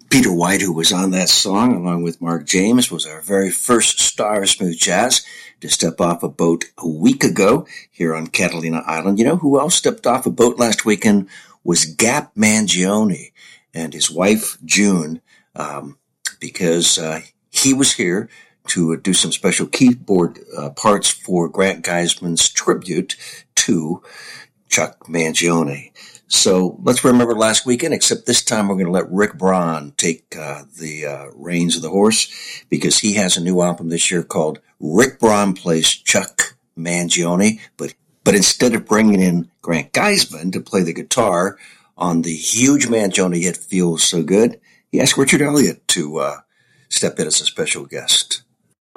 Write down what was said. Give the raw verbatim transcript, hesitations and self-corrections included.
Peter White, who was on that song, along with Mark James, was our very first star of smooth jazz to step off a boat a week ago here on Catalina Island. You know who else stepped off a boat last weekend was Gap Mangione and his wife, June, um, because uh, he was here to uh, do some special keyboard uh, parts for Grant Geisman's tribute to Chuck Mangione. So let's remember last weekend, except this time we're going to let Rick Braun take uh, the uh, reins of the horse because he has a new album this year called Rick Braun Plays Chuck Mangione. But, but instead of bringing in Grant Geisman to play the guitar on the huge Mangione hit Feels So Good, he asked Richard Elliott to uh, step in as a special guest.